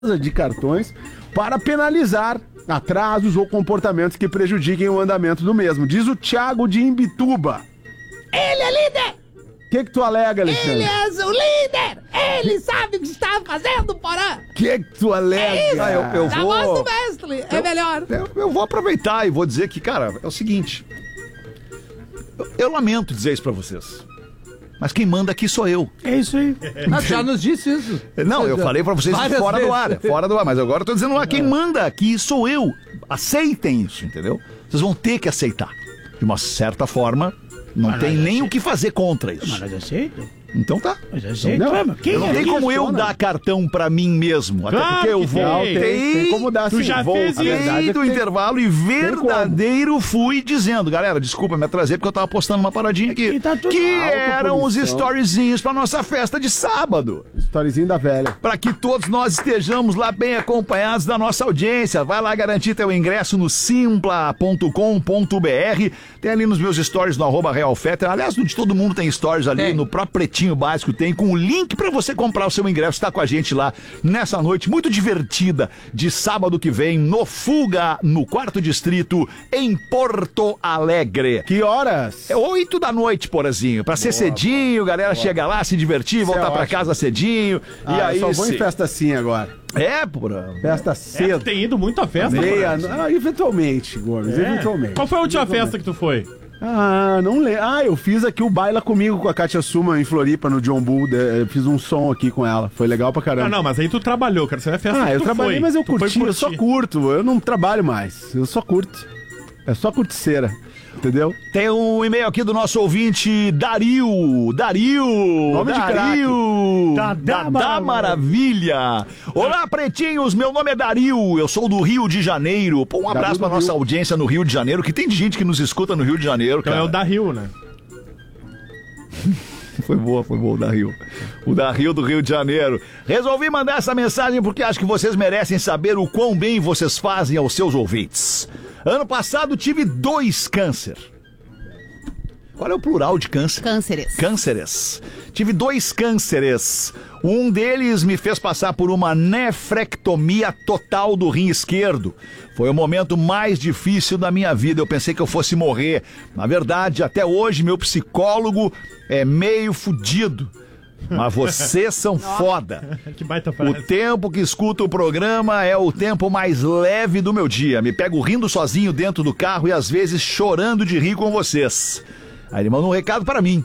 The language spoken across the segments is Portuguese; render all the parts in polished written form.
de cartões para penalizar atrasos ou comportamentos que prejudiquem o andamento do mesmo. Diz o Thiago de Imbituba. Ele é líder! O que tu alega, Alexandre? Ele é o líder! Ele sabe o que está fazendo, Porã! O que tu alega? É isso! eu A vou... voz do mestre é melhor. Eu vou aproveitar e vou dizer que, cara, é o seguinte. Eu lamento dizer isso pra vocês. Mas quem manda aqui sou eu. É isso aí. Já nos disse isso. Não, eu falei pra vocês Várias fora do vezes. ar, fora do ar, mas agora eu tô dizendo lá, quem manda aqui sou eu. Aceitem isso, entendeu? Vocês vão ter que aceitar. De uma certa forma, não tem nem o que fazer contra isso. Mas nós aceitamos. Então tá. Nós aceitamos. Quem Não é tem como eu questiona. dar cartão pra mim mesmo. Até Claro porque eu que voltei. Tem como dar Tu assim. já A fez isso. verdade Voltei é que do tem- intervalo e verdadeiro fui dizendo, galera, desculpa me atrasei porque eu tava postando uma paradinha aqui. E tá tudo Que alta eram os poluição. storyzinhos pra nossa festa de sábado. Storyzinho da velha. Para que todos nós estejamos lá bem acompanhados da nossa audiência. Vai lá garantir teu ingresso no simpla.com.br. Tem ali nos meus stories no @realfetter. Aliás, de todo mundo tem stories ali, Tem. no próprio Pretinho Básico tem, com o link para você comprar o seu ingresso. Está com a gente lá nessa noite muito divertida de sábado que vem no Fuga, no 4º Distrito, em Porto Alegre. Que horas? É 8 da noite, Porazinho. Pra ser cedinho, galera chega lá, se divertir, Isso é voltar pra ótimo. casa cedinho. E Eu aí, só vou em sim. festa assim agora. É, Porã. Festa Tu cedo. tem ido muito à festa, Meia. Porã? Eventualmente, Gomes. Eventualmente. Qual foi a última festa que tu foi? Não lembro. Eu fiz aqui o Baila Comigo com a Kátia Suma em Floripa, no John Bull. Fiz um som aqui com ela. Foi legal pra caramba. Não, mas aí tu trabalhou, cara. Você é festa que Eu tu trabalhei, foi. mas eu Tu foi curti. Eu só curto. Eu não trabalho mais. Eu só curto. É só curticeira. Entendeu? Tem um e-mail aqui do nosso ouvinte, Dario. Nome de Dario. Dadá Maravilha. Olá, pretinhos. Meu nome é Dario. Eu sou do Rio de Janeiro. Pô, um abraço pra do nossa Rio. audiência no Rio de Janeiro, que tem gente que nos escuta no Rio de Janeiro, Então cara. é o da Rio, né? Foi boa o da Rio. O da Rio do Rio de Janeiro. Resolvi mandar essa mensagem porque acho que vocês merecem saber o quão bem vocês fazem aos seus ouvintes. Ano passado tive 2 câncer. Qual é o plural de câncer? Cânceres. Cânceres. Tive 2 cânceres. Um deles me fez passar por uma nefrectomia total do rim esquerdo. Foi o momento mais difícil da minha vida. Eu pensei que eu fosse morrer. Na verdade, até hoje, meu psicólogo é meio fudido. Mas vocês são foda. Que baita O frase. tempo que escuto o programa é o tempo mais leve do meu dia. Me pego rindo sozinho dentro do carro e às vezes chorando de rir com vocês. Aí ele manda um recado para mim.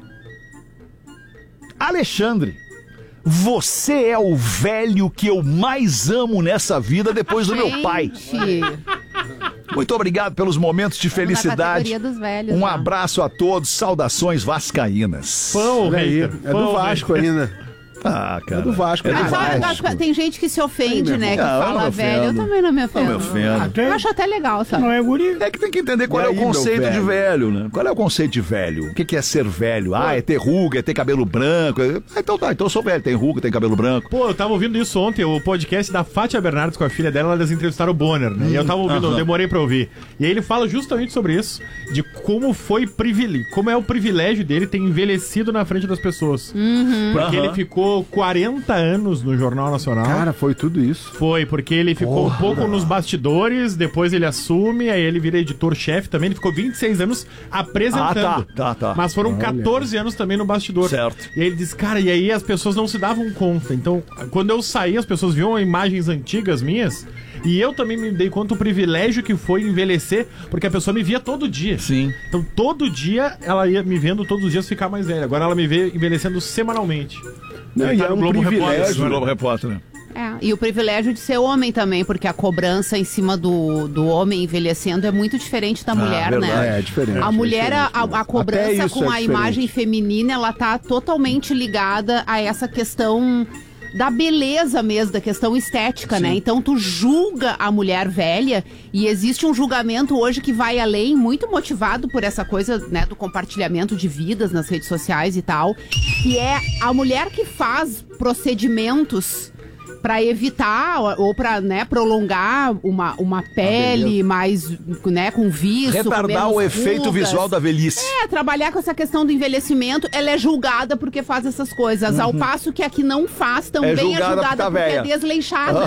Alexandre, você é o velho que eu mais amo nessa vida depois do meu pai. Muito obrigado pelos momentos de felicidade. categoria dos velhos, Um né? abraço a todos. Saudações vascaínas. Fã ou Olha aí. hater? É do Vasco ainda. Ah, cara. É do Vasco. É do Mas olha, Vasco. tem gente que se ofende, Ai, meu né? Que irmão. Não, eu não fala me velho. Eu ofendo. também não me ofendo. Não me ofendo. Eu acho até legal, sabe? Não é guri. É que tem que entender qual é o E aí, meu conceito de velho? velho, né? Qual é o conceito de velho? O que é ser velho? É ter ruga, é ter cabelo branco. Então tá, então eu sou velho, tem ruga, tem cabelo branco. Pô, eu tava ouvindo isso ontem, o podcast da Fátia Bernardes com a filha dela, elas entrevistaram o Bonner, né? E eu tava ouvindo, eu demorei pra ouvir. E aí ele fala justamente sobre isso, de como foi como é o privilégio dele ter envelhecido na frente das pessoas. Porque ele ficou 40 anos no Jornal Nacional. Cara, foi tudo isso. Foi, porque ele ficou um pouco nos bastidores, depois ele assume, aí ele vira editor-chefe também, ele ficou 26 anos apresentando. Tá. Mas foram 14 anos também no bastidor. Certo. E aí ele disse, cara, e aí as pessoas não se davam conta. Então, quando eu saí, as pessoas viam imagens antigas minhas, e eu também me dei conta do privilégio que foi envelhecer, porque a pessoa me via todo dia. Sim. Então, todo dia, ela ia me vendo todos os dias ficar mais velha. Agora ela me vê envelhecendo semanalmente. Não, Ele e tá é no um Globo privilégio. Repórter agora. Globo Repórter, né? E o privilégio de ser homem também, porque a cobrança em cima do homem envelhecendo é muito diferente da mulher, verdade. né? É diferente. A mulher, é a diferente. Até cobrança isso com é a diferente. imagem feminina, ela tá totalmente ligada a essa questão da beleza mesmo, da questão estética, né? Então tu julga a mulher velha e existe um julgamento hoje que vai além, muito motivado por essa coisa, né, do compartilhamento de vidas nas redes sociais e tal, que é a mulher que faz procedimentos pra evitar ou pra, né, prolongar uma pele mais, né, com viço. Retardar com o menos efeito rugas. visual da velhice. Trabalhar com essa questão do envelhecimento, ela é julgada porque faz essas coisas. Ao passo que a que não faz também é julgada julgada porque tá porque é velha. desleixada.